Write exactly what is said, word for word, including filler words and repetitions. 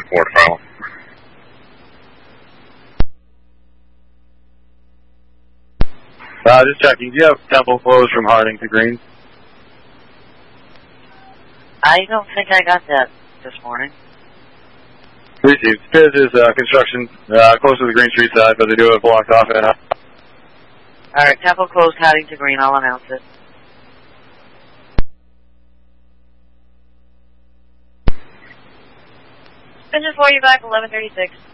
Ford final. Uh, just checking. Do you have Temple closed from Harding to Green? I don't think I got that this morning. Received. Spiz is uh, construction uh, close to the Green Street side, but they do have it blocked off. And, uh, All right, Temple closed, Harding to Green. I'll announce it. Engine four, you back eleven thirty-six.